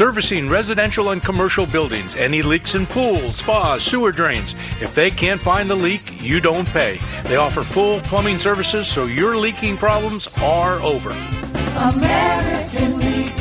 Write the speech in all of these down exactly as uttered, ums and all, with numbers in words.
Servicing residential and commercial buildings. Any leaks in pools, spas, sewer drains. If they can't find the leak, you don't pay. They offer full plumbing services, so your leaking problems are over. American Leak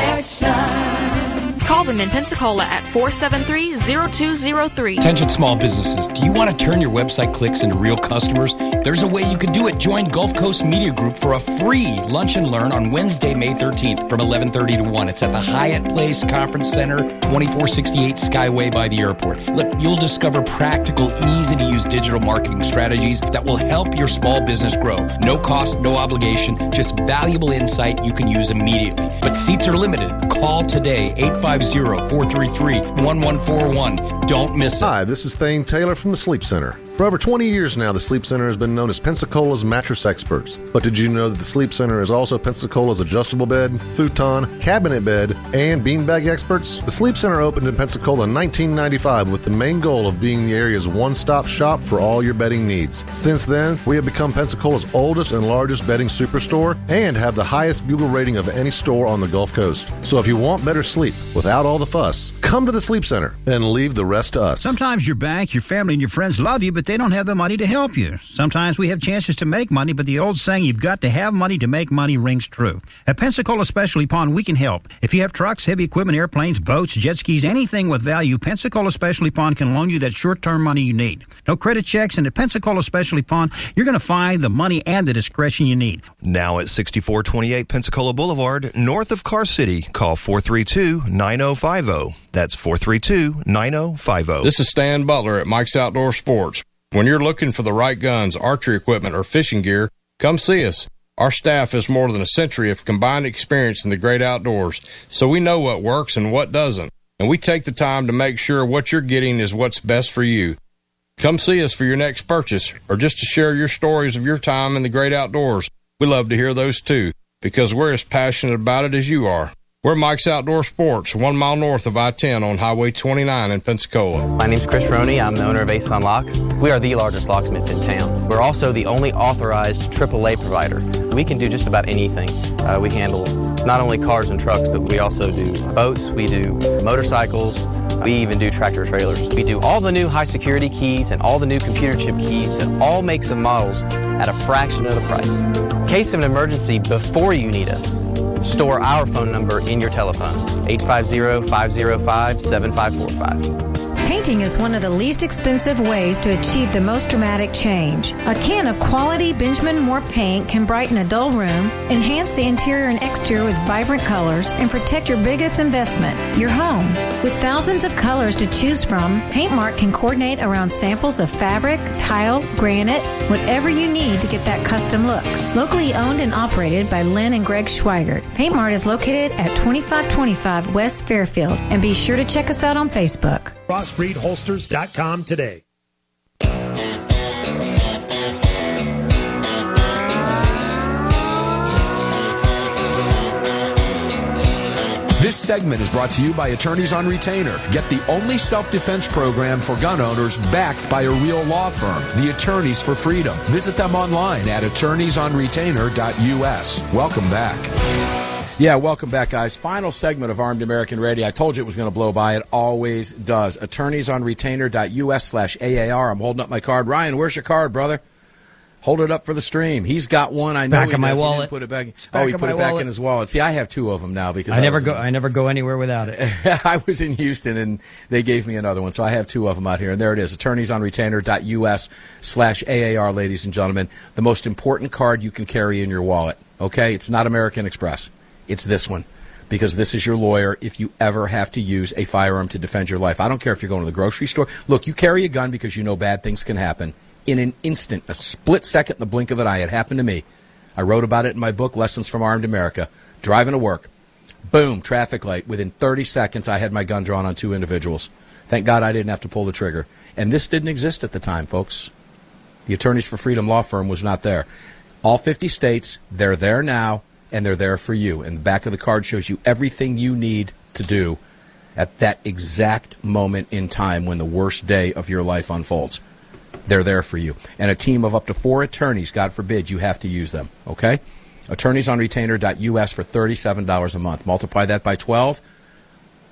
Detection. Call them in Pensacola at four seven three, zero two zero three. Attention small businesses. Do you want to turn your website clicks into real customers? There's a way you can do it. Join Gulf Coast Media Group for a free lunch and learn on Wednesday, May thirteenth from eleven thirty to one. It's at the Hyatt Place Conference Center, twenty-four sixty-eight Skyway by the airport. Look, you'll discover practical, easy-to-use digital marketing strategies that will help your small business grow. No cost, no obligation, just valuable insight you can use immediately. But seats are limited. Call today, eight five zero, four three three, one one four one. Don't miss it. Hi, this is Thane Taylor from the Sleep Center. For over twenty years now, the Sleep Center has been known as Pensacola's mattress experts. But did you know that the Sleep Center is also Pensacola's adjustable bed, futon, cabinet bed, and beanbag experts? The Sleep Center opened in Pensacola in nineteen ninety-five with the main goal of being the area's one-stop shop for all your bedding needs. Since then, we have become Pensacola's oldest and largest bedding superstore and have the highest Google rating of any store on the Gulf Coast. So if you want better sleep without all the fuss, come to the Sleep Center and leave the rest to us. Sometimes your bank, your family, and your friends love you, but they don't have the money to help you. Sometimes we have chances to make money, but the old saying, you've got to have money to make money, rings true. At Pensacola Specialty Pond, we can help. If you have trucks, heavy equipment, airplanes, boats, jet skis, anything with value, Pensacola Specialty Pond can loan you that short-term money you need. No credit checks, and at Pensacola Specialty Pond, you're going to find the money and the discretion you need. Now at sixty-four twenty-eight Pensacola Boulevard, north of Car City, call four three two, nine oh five oh. That's four three two, nine oh five oh. This is Stan Butler at Mike's Outdoor Sports. When you're looking for the right guns, archery equipment, or fishing gear, come see us. Our staff has more than a century of combined experience in the great outdoors, so we know what works and what doesn't, and we take the time to make sure what you're getting is what's best for you. Come see us for your next purchase, or just to share your stories of your time in the great outdoors. We love to hear those too, because we're as passionate about it as you are. We're Mike's Outdoor Sports, one mile north of I ten on Highway twenty-nine in Pensacola. My name's Chris Roney. I'm the owner of Ace on Locks. We are the largest locksmith in town. We're also the only authorized triple A provider. We can do just about anything. Uh, we handle not only cars and trucks, but we also do boats, we do motorcycles, we even do tractor trailers. We do all the new high-security keys and all the new computer chip keys to all makes and models at a fraction of the price. In case of an emergency before you need us, store our phone number in your telephone, eight five zero, five zero five, seven five four five. Painting is one of the least expensive ways to achieve the most dramatic change. A can of quality Benjamin Moore paint can brighten a dull room, enhance the interior and exterior with vibrant colors, and protect your biggest investment, your home. With thousands of colors to choose from, Paint Mart can coordinate around samples of fabric, tile, granite, whatever you need to get that custom look. Locally owned and operated by Lynn and Greg Schweigert, Paint Mart is located at twenty-five twenty-five West Fairfield, and be sure to check us out on Facebook. crossbreed holsters dot com today. This segment is brought to you by Attorneys on Retainer. Get the only self-defense program for gun owners backed by a real law firm, the Attorneys for Freedom. Visit them online at attorneys on retainer dot U S. Welcome back. Yeah, welcome back, guys. Final segment of Armed American Radio. I told you it was going to blow by. It always does. attorneys on retainer dot U S slash A A R. I'm holding up my card. Ryan, where's your card, brother? Hold it up for the stream. He's got one. I know back he in my does. wallet. He put it back. It's oh, back he in put my it back wallet. in his wallet. See, I have two of them now because I I never was go. in, I never go anywhere without it. I was in Houston and they gave me another one, so I have two of them out here. And there it is. attorneys on retainer dot U S slash A A R, ladies and gentlemen. The most important card you can carry in your wallet. Okay, it's not American Express. It's this one. Because this is your lawyer if you ever have to use a firearm to defend your life. I don't care if you're going to the grocery store. Look, you carry a gun because you know bad things can happen. In an instant, a split second, in the blink of an eye, it happened to me. I wrote about it in my book, Lessons from Armed America. Driving to work. Boom, traffic light. Within thirty seconds, I had my gun drawn on two individuals. Thank God I didn't have to pull the trigger. And this didn't exist at the time, folks. The Attorneys for Freedom law firm was not there. All fifty states, they're there now. And they're there for you. And the back of the card shows you everything you need to do at that exact moment in time when the worst day of your life unfolds. They're there for you. And a team of up to four attorneys, God forbid, you have to use them. Okay? attorneys on retainer dot U S for thirty-seven dollars a month. Multiply that by twelve.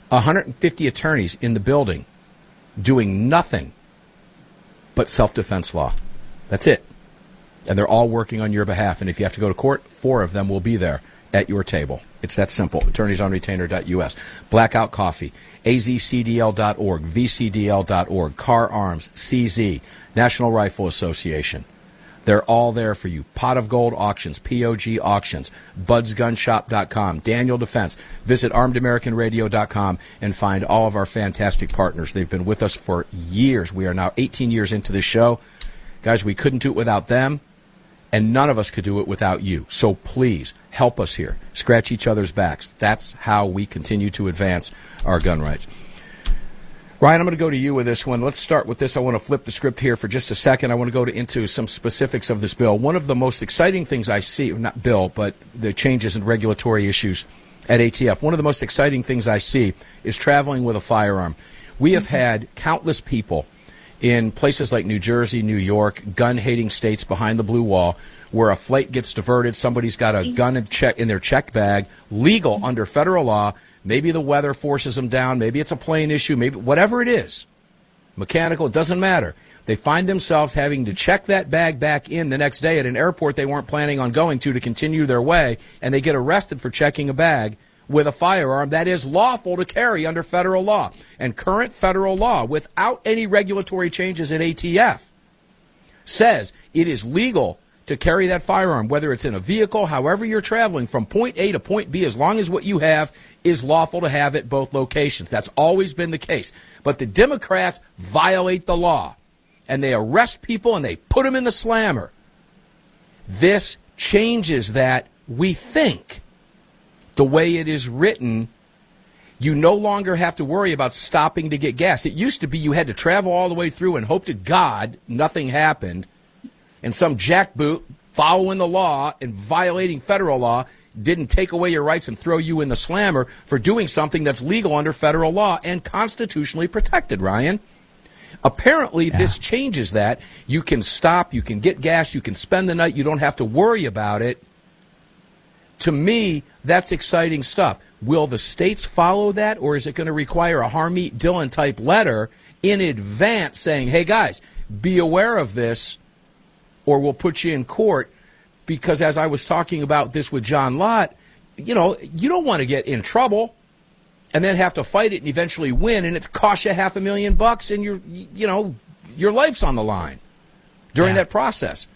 one hundred fifty attorneys in the building doing nothing but self-defense law. That's it. And they're all working on your behalf. And if you have to go to court, four of them will be there at your table. It's that simple. attorneys on retainer dot U S. Blackout Coffee, A Z C D L dot org, V C D L dot org, Car Arms, C Z, National Rifle Association. They're all there for you. Pot of Gold Auctions, P O G Auctions, buds gun shop dot com, Daniel Defense. Visit armed american radio dot com and find all of our fantastic partners. They've been with us for years. We are now eighteen years into this show. Guys, we couldn't do it without them, and none of us could do it without you. So please, help us here. Scratch each other's backs. That's how we continue to advance our gun rights. Ryan, I'm going to go to you with this one. Let's start with this. I want to flip the script here for just a second. I want to go to, into some specifics of this bill. One of the most exciting things I see, not bill, but the changes in regulatory issues at A T F, one of the most exciting things I see is traveling with a firearm. We have had countless people in places like New Jersey, New York, gun-hating states behind the blue wall, where a flight gets diverted, somebody's got a gun in, check, in their check bag, legal under federal law. Maybe the weather forces them down. Maybe it's a plane issue. Maybe whatever it is, mechanical, it doesn't matter. They find themselves having to check that bag back in the next day at an airport they weren't planning on going to to continue their way, and they get arrested for checking a bag with a firearm that is lawful to carry under federal law. And current federal law, without any regulatory changes at A T F, says it is legal to carry that firearm, whether it's in a vehicle, however you're traveling from point A to point B, as long as what you have is lawful to have at both locations. That's always been the case. But the Democrats violate the law, and they arrest people, and they put them in the slammer. This changes that, we think. The way it is written, you no longer have to worry about stopping to get gas. It used to be you had to travel all the way through and hope to God nothing happened, and some jackboot following the law and violating federal law didn't take away your rights and throw you in the slammer for doing something that's legal under federal law and constitutionally protected, Ryan. Apparently, yeah. This changes that. You can stop, you can get gas, you can spend the night, you don't have to worry about it. To me, that's exciting stuff. Will the states follow that, or is it going to require a Harmeet Dillon type letter in advance saying, hey, guys, be aware of this, or we'll put you in court? Because as I was talking about this with John Lott, you know, you don't want to get in trouble and then have to fight it and eventually win, and it costs you half a million bucks, and your, you know, your life's on the line during yeah. that process.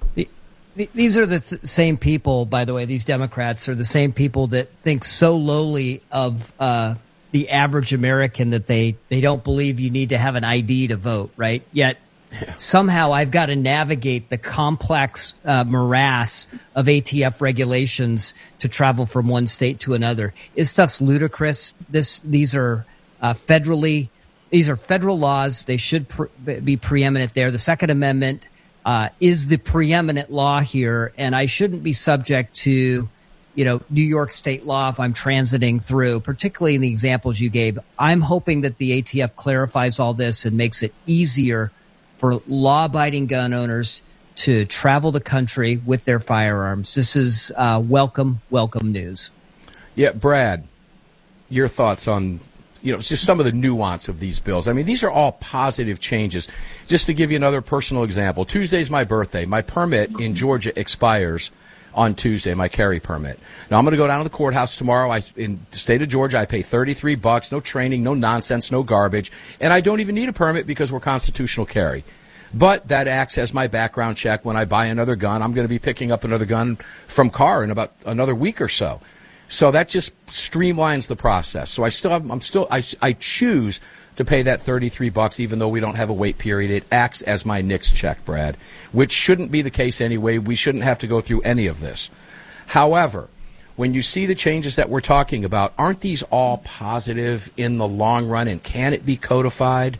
These are the th- same people, by the way, these Democrats are the same people that think so lowly of uh, the average American that they, they don't believe you need to have an I D to vote, right? Yet somehow I've got to navigate the complex uh, morass of A T F regulations to travel from one state to another. This stuff's ludicrous. This, these are uh, federally, these are federal laws. They should pre- be preeminent there. The Second Amendment Uh, is the preeminent law here, and I shouldn't be subject to, you know, New York state law if I'm transiting through, particularly in the examples you gave. I'm hoping that the A T F clarifies all this and makes it easier for law-abiding gun owners to travel the country with their firearms. This is uh, welcome, welcome news. Yeah, Brad, your thoughts on, you know, it's just some of the nuance of these bills. I mean, these are all positive changes. Just to give you another personal example, Tuesday's my birthday. My permit in Georgia expires on Tuesday, my carry permit. Now, I'm going to go down to the courthouse tomorrow. I, in the state of Georgia, I pay thirty-three bucks, no training, no nonsense, no garbage, and I don't even need a permit because we're constitutional carry. But that acts as my background check when I buy another gun. I'm going to be picking up another gun from C A R in about another week or so. So that just streamlines the process. So I still have, I'm still, I, I choose to pay that thirty-three bucks, even though we don't have a wait period. It acts as my N I C S check, Brad, which shouldn't be the case anyway. We shouldn't have to go through any of this. However, when you see the changes that we're talking about, aren't these all positive in the long run, and can it be codified?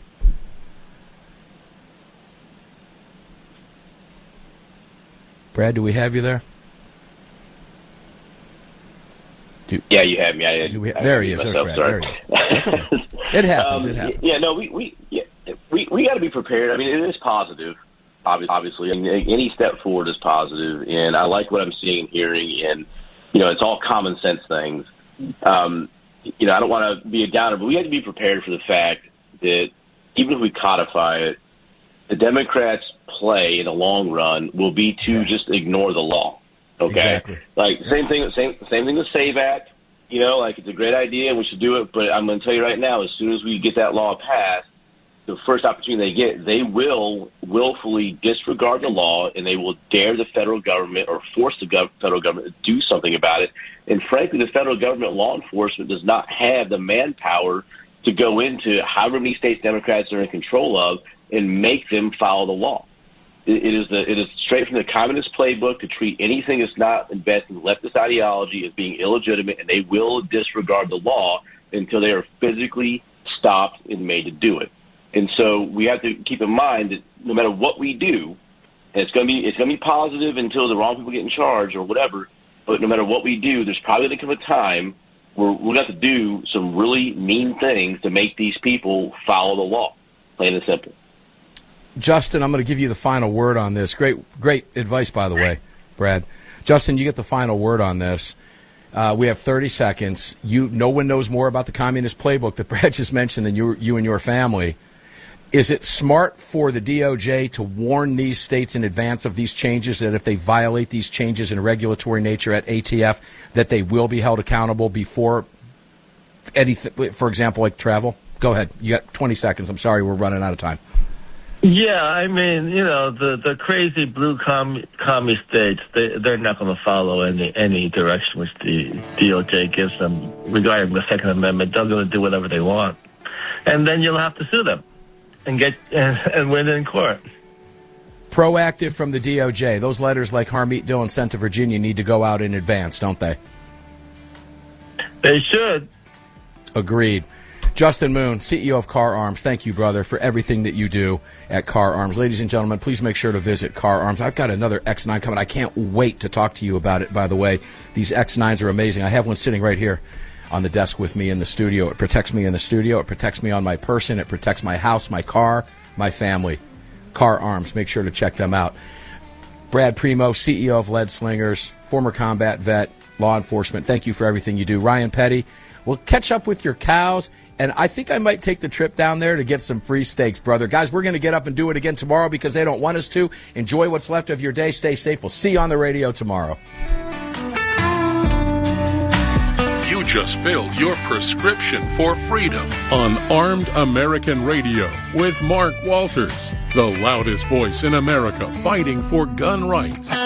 Brad, do we have you there? Do, yeah, you have me. I, do we, I, there I he is. Myself, There he is. It happens. Um, it happens. Yeah, no, we we yeah, we we got to be prepared. I mean, it is positive. Obviously, I mean, any step forward is positive, and I like what I'm seeing and hearing. And you know, it's all common sense things. Um, you know, I don't want to be a downer, but we have to be prepared for the fact that even if we codify it, the Democrats' play in the long run will be to yeah. just ignore the law. Okay, exactly. Like same thing, same same thing with SAVE Act. You know, like it's a great idea and we should do it. But I'm going to tell you right now, as soon as we get that law passed, the first opportunity they get, they will willfully disregard the law and they will dare the federal government or force the gov- federal government to do something about it. And frankly, the federal government law enforcement does not have the manpower to go into however many states Democrats are in control of and make them follow the law. It, it is the it is straight from the communist playbook to treat anything that's not invested in leftist ideology as being illegitimate, and they will disregard the law until they are physically stopped and made to do it. And so we have to keep in mind that no matter what we do, and it's going to be it's going to be positive until the wrong people get in charge or whatever. But no matter what we do, there's probably going to come a time where we're going to have to do some really mean things to make these people follow the law, plain and simple. Justin, I'm going to give you the final word on this. Great, great advice, by the way, Brad. Justin, you get the final word on this. Uh, we have thirty seconds. You, no one knows more about the communist playbook that Brad just mentioned than you, you and your family. Is it smart for the D O J to warn these states in advance of these changes that if they violate these changes in regulatory nature at A T F, that they will be held accountable before anything, for example, like travel? Go ahead. You got twenty seconds. I'm sorry, we're running out of time. Yeah, I mean, you know, the, the crazy blue comm, commie states, they, they're not going to follow any any direction which the D O J gives them regarding the Second Amendment. They're going to do whatever they want. And then you'll have to sue them and get and, and win in court. Proactive from the D O J. Those letters like Harmeet Dillon sent to Virginia need to go out in advance, don't they? They should. Agreed. Justin Moon, C E O of Car Arms, thank you, brother, for everything that you do at Car Arms. Ladies and gentlemen, please make sure to visit Car Arms. I've got another X nine coming. I can't wait to talk to you about it, by the way. These X nines are amazing. I have one sitting right here on the desk with me in the studio. It protects me in the studio. It protects me on my person. It protects my house, my car, my family. Car Arms. Make sure to check them out. Brad Primo, C E O of Lead Slingers, former combat vet, law enforcement. Thank you for everything you do. Ryan Petty, we'll catch up with your cows. And I think I might take the trip down there to get some free steaks, brother. Guys, we're going to get up and do it again tomorrow because they don't want us to. Enjoy what's left of your day. Stay safe. We'll see you on the radio tomorrow. You just filled your prescription for freedom on Armed American Radio with Mark Walters, the loudest voice in America fighting for gun rights.